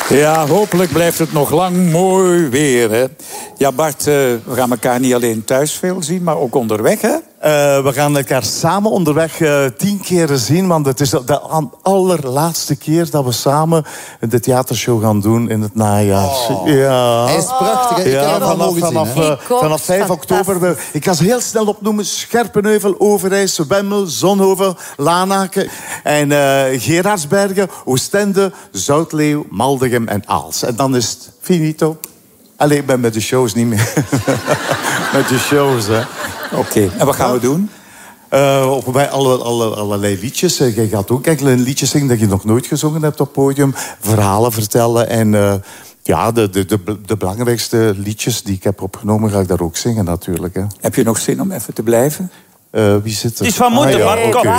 Ja, hopelijk blijft het nog lang mooi weer, hè. Ja, Bart, we gaan elkaar niet alleen thuis veel zien, maar ook onderweg, hè? We gaan elkaar samen onderweg 10 keren zien. Want het is de allerlaatste keer dat we samen de theatershow gaan doen in het najaar. Oh. Ja. Hij is prachtig, hè? Vanaf 5 oktober. Ik ga ze heel snel opnoemen. Scherpenheuvel, Overijs, Wemmel, Zonhoven, Lanaken en Gerardsbergen, Oostende, Zoutleeuw, Maldegem en Aals. En dan is het finito. Allee, ik ben met de shows niet meer. Met de shows, hè. Oké, en wat gaan we doen? Bij allerlei liedjes. Je gaat ook enkele liedjes zingen dat je nog nooit gezongen hebt op het podium. Verhalen vertellen. En de belangrijkste liedjes die ik heb opgenomen, ga ik daar ook zingen natuurlijk. Hè. Heb je nog zin om even te blijven? Wie zit er? Het is van moeder, Bart. Kom.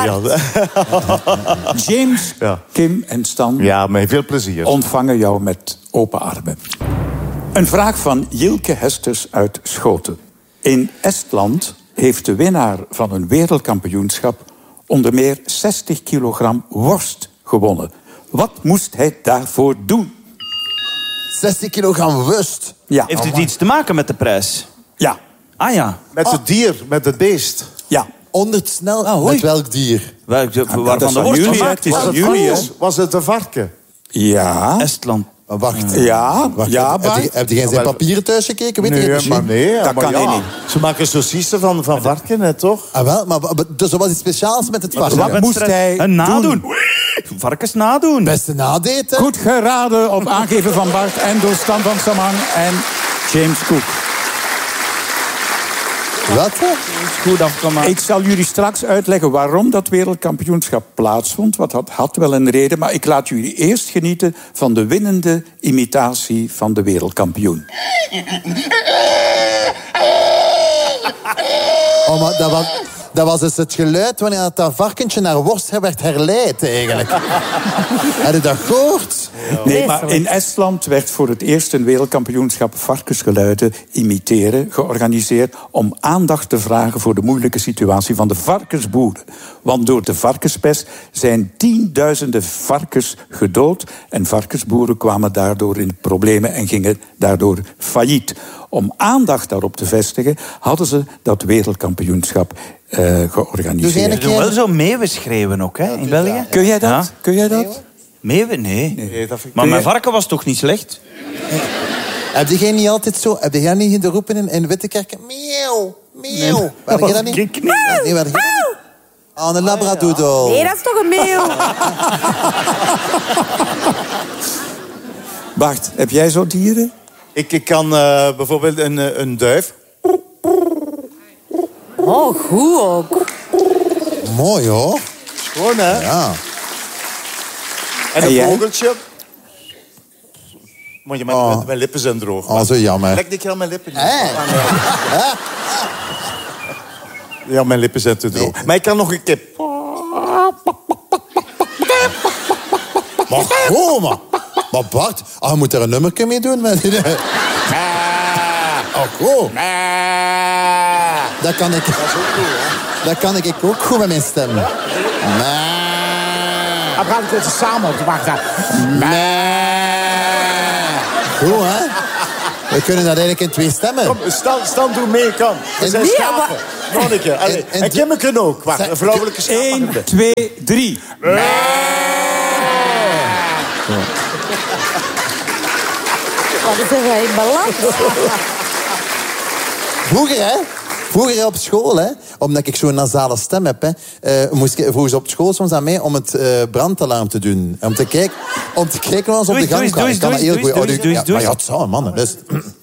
James, Kim en Stan. Ja, met veel plezier. Ontvangen jou met open armen. Een vraag van Jilke Hesters uit Schoten. In Estland heeft de winnaar van een wereldkampioenschap onder meer 60 kilogram worst gewonnen. Wat moest hij daarvoor doen? 60 kilogram worst? Ja. Heeft het iets te maken met de prijs? Ja. Ah ja. Met het dier, met het beest. Ja. Snel. Met welk dier? Waarvan de worst gemaakt is. Was het een varken? Ja. Estland. Maar wacht. Ja, ja, Bart. Heb jij zijn papieren thuis gekeken? Weet je het maar nee. Dat kan hij niet. Ze maken saucissen van varken, hè, toch? Ah, wel, maar dus er was iets speciaals met het varken. Wat moest hij een nadoen? doen? Varkens nadoen. Beste nadeten. Goed geraden op aangeven van Bart en door Stan van Samang en James Cook. Wat? Goed afgemaakt. Ik zal jullie straks uitleggen waarom dat wereldkampioenschap plaatsvond. Want dat had wel een reden, maar ik laat jullie eerst genieten van de winnende imitatie van de wereldkampioen. Oh, maar dat was dus het geluid wanneer dat varkentje naar worst werd herleid, eigenlijk. Heb je dat gehoord? Nee, maar in Estland werd voor het eerst een wereldkampioenschap varkensgeluiden imiteren georganiseerd om aandacht te vragen voor de moeilijke situatie van de varkensboeren. Want door de varkenspest zijn tienduizenden varkens gedood en varkensboeren kwamen daardoor in problemen en gingen daardoor failliet. Om aandacht daarop te vestigen hadden ze dat wereldkampioenschap georganiseerd. Ze doen wel zo meeuwen schreeuwen ook, hè, in België. Kun jij dat? Ja. Kun jij dat? Meeuwen? Nee. Dat vind ik... Maar mijn varken was toch niet slecht? Heb jij niet altijd zo... Heb jij niet geroepen in Wittekerken? Meeuw, meeuw. Nee, Waar je dat niet? Nee, waar je dat niet? Oh, een labradoodle. Nee, dat is toch een meeuw? Bart, heb jij zo dieren? Ik kan bijvoorbeeld een duif. Oh, goed ook. Mooi, hoor. Gewoon, hè? Ja. En En een jij? vogeltje. Maar je mijn lippen zijn droog. Oh, zo jammer. Lek ik aan mijn lippen niet. Hé. Ja, mijn lippen zijn te droog. Nee. Maar ik kan nog een kip. Maar goh, man. Maar Bart, je moet er een nummertje mee doen. Oh, goh. Dat kan ik... Dat kan ik ook goed met mijn stem. Dan gaan we het samen op de wacht. Goed, hè? We kunnen dat eigenlijk in 2 stemmen. Kom, Stan, doe mee, kom. We zijn schapen. Nog een keer. En Kimmeken ook. Wacht, een vrouwelijke schaap. 1, 2, 3. Wat is er in balans? Vroeger op school, hè, omdat ik zo'n nasale stem heb, vroegen ze op school soms aan mij om het brandalarm te doen. Om te kijken of ons op de gang kwam. Doe eens. Maar ja, het zou, mannen. Dus...